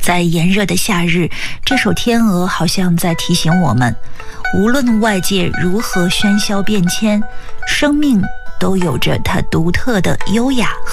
在炎热的夏日，这首《天鹅》好像在提醒我们，无论外界如何喧嚣变迁，生命都有着它独特的优雅